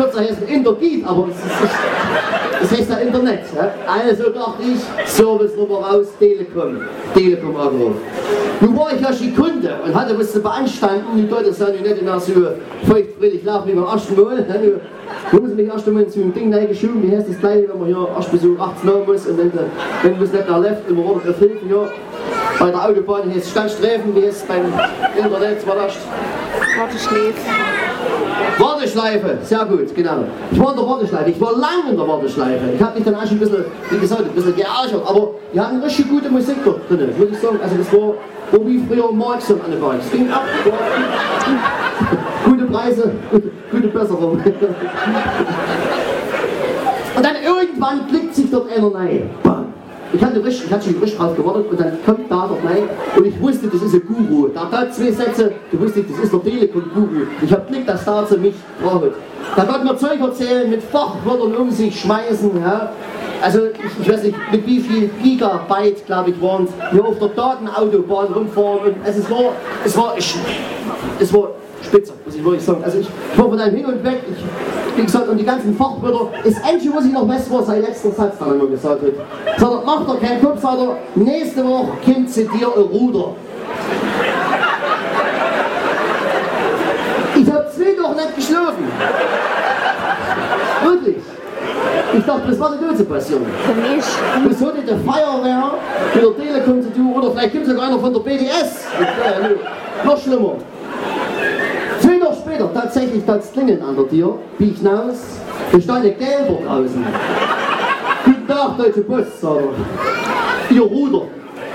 würde heißen Intergit, aber es heißt ja Internet. Ja? Also dachte ich, Service-Nummer raus, Telekom angerufen. Nun war ich ja schon Kunde und hatte was zu beanstanden. Die Leute sagen nicht in der so feuchtfröhlich lachen wie beim ersten Mal. Du musst mich erst einmal zu einem Ding reingeschoben, wie heißt das gleich, wenn man hier erst bis um 18 Uhr muss und wenn man es nicht erlebt, immer runter auf Hilfen hier. Bei der Autobahn heißt es Standstreifen, wie es beim Internet war das. Warteschleife, sehr gut, genau. Ich war in der Warteschleife, ich war lange in der Warteschleife. Ich habe mich dann auch schon ein bisschen, wie gesagt, ein bisschen geärgert, aber die hatten richtig gute Musik dort drin, muss ich sagen. Also das war wie früher Marx und Anneberg. Es ging ab, gute Preise, gute Besserung. Und dann irgendwann klickt sich dort einer rein. Bam. Ich hatte schon richtig drauf gewartet und dann kommt da dort rein und ich wusste, das ist ein Guru. Da hat 2 Sätze, du wusstest, das ist der Telekom-Guru. Ich habe Glück, dass da zu mich braucht. Da konnte man Zeug erzählen, mit Fachwörtern um sich schmeißen. Ja. Also ich weiß nicht, mit wie viel Gigabyte, glaube ich, waren es, hier auf der Datenautobahn rumfahren. Und es war spitze, muss ich wirklich sagen. Also ich war von einem hin und weg, wie gesagt, und die ganzen Fachwörter. Das Einzige, was ich noch weiß, war sein letzter Satz, dann immer gesagt hat. Sagt er, mach doch keinen Kopf, sagt er, nächste Woche kommt zu dir ein Ruder. Ich habe 2 Wochen nicht geschlafen. Wirklich. Ich dachte, das war eine Notsituation. Für mich. Das hatte die Feuerwehr mit der Telekom zu tun, oder vielleicht gibt es sogar einer von der BDS. Noch schlimmer. 2 Tage später, tatsächlich das Klingeln an der Tür, bieg hinaus, da stand ein Gelber draußen. Guten Tag, Deutsche Post, sagt er. Ihr Ruder.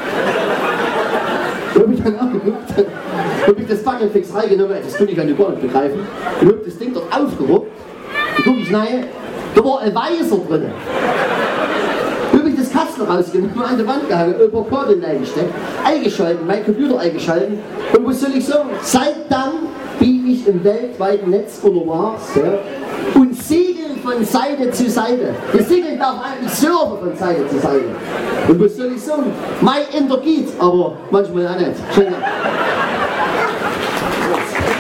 Da hab ich dann angeguckt, hab ich das Fackelfix reingenommen, das konnte ich an die gar nicht begreifen, und hab das Ding dort aufgeruppt, da guck ich rein, da war ein Weißer drin. Da hab ich das Kastel rausgenommen, an die Wand gehangen, über Kabel reingesteckt, eingeschalten, mein Computer eingeschalten, und was soll ich sagen, seit dann bin ich im weltweiten Netz unterwegs, ja, und segel von Seite zu Seite. Wir segeln auch eigentlich Surfer von Seite zu Seite. Und was soll ich sagen? Mein Intergit, aber manchmal auch nicht. Schön.